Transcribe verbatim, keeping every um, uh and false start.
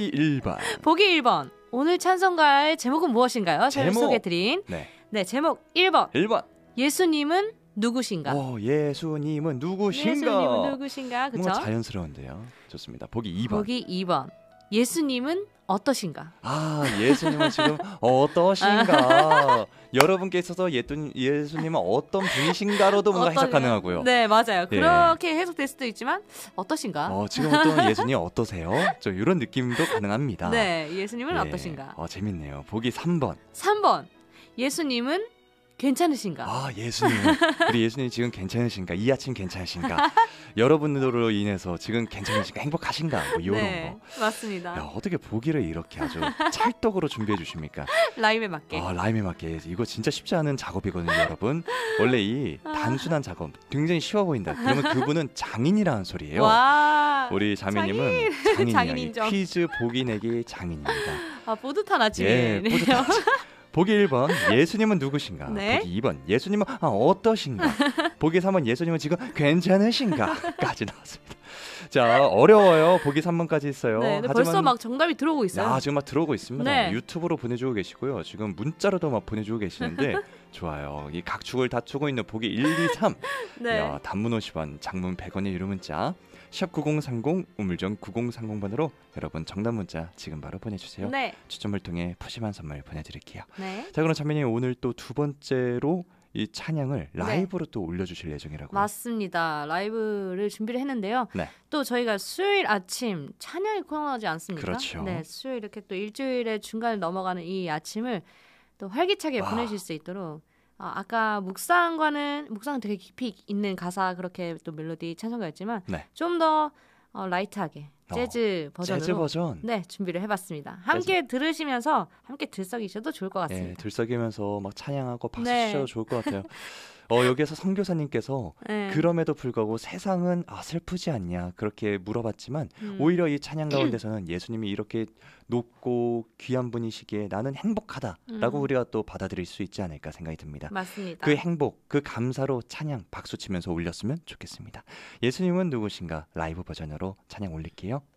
보기 일 번. 보기 일 번. 오늘 찬송가의 제목은 무엇인가요? 제목 소개해드린. 네. 네, 제목 일 번. 일 번. 예수님은 누구신가? 오, 예수님은 누구신가? 예수님은 누구신가? 그쵸? 뭔가 자연스러운데요. 좋습니다. 보기 이 번. 보기 이 번. 예수님은 어떠신가? 아, 예수님은 지금 어떠신가? 여러분께 있어서 예수, 예수님은 어떤 분이신가로도 뭔가 해석 가능하고요. 네, 맞아요. 예. 그렇게 해석될 수도 있지만 어떠신가? 어, 지금 어떤 예수님 어떠세요? 좀 이런 느낌도 가능합니다. 네, 예수님은 예. 어떠신가? 어, 재밌네요. 보기 삼 번. 삼 번. 예수님은 괜찮으신가? 아, 예수님. 우리 예수님 지금 괜찮으신가? 이 아침 괜찮으신가? 여러분들로 인해서 지금 괜찮으신가? 행복하신가? 뭐 이런 네, 거. 맞습니다. 야, 어떻게 보기를 이렇게 아주 찰떡으로 준비해 주십니까? 라임에 맞게. 아, 라임에 맞게. 이거 진짜 쉽지 않은 작업이거든요, 여러분. 원래 이 단순한 작업 굉장히 쉬워 보인다. 그러면 그분은 장인이라는 소리예요. 와, 우리 자매님은 장인. 장인이에요. 장인 퀴즈 보기 내기 장인입니다. 아, 뿌듯한 아침이네요. 예, 뿌듯한 아침. 보기 일 번 예수님은 누구신가? 네. 보기 이 번 예수님은 아, 어떠신가? 보기 삼 번 예수님은 지금 괜찮으신가? 까지 나왔습니다. 자, 어려워요. 보기 삼 번까지 있어요. 네, 하지만 벌써 막 정답이 들어오고 있어요. 아, 지금 막 들어오고 있습니다. 네. 유튜브로 보내주고 계시고요. 지금 문자로도 막 보내주고 계시는데 좋아요. 이 각축을 다투고 있는 보기 일, 이, 삼. 네. 야, 단문 오십 원, 장문 백 원의 유료 문자 샵 구공삼공 우물정 구공삼공 번으로 여러분 정답 문자 지금 바로 보내주세요. 네. 추첨을 통해 푸짐한 선물 보내드릴게요. 네. 자, 그럼 자매님 오늘 또 두 번째로 이 찬양을 라이브로 네. 또 올려주실 예정이라고. 맞습니다. 라이브를 준비를 했는데요. 네. 또 저희가 수요일 아침 찬양이 코너지 않습니까? 그렇죠. 네, 수요일 이렇게 또 일주일의 중간을 넘어가는 이 아침을 또 활기차게 와. 보내실 수 있도록 어, 아까 묵상과는 묵상은 되게 깊이 있는 가사 그렇게 또 멜로디 찬송가였지만 네. 좀 더 어, 라이트하게 재즈 어, 버전으로 재즈 버전. 네, 준비를 해봤습니다. 함께 재즈. 들으시면서 함께 들썩이셔도 좋을 것 같습니다. 네, 들썩이면서 막 찬양하고 박수 네. 치셔도 좋을 것 같아요. 어, 여기에서 선교사님께서 네. 그럼에도 불구하고 세상은 아, 슬프지 않냐 그렇게 물어봤지만 음. 오히려 이 찬양 가운데서는 예수님이 이렇게 높고 귀한 분이시기에 나는 행복하다라고 음. 우리가 또 받아들일 수 있지 않을까 생각이 듭니다. 맞습니다. 그 행복, 그 감사로 찬양 박수 치면서 올렸으면 좋겠습니다. 예수님은 누구신가 라이브 버전으로 찬양 올릴게요.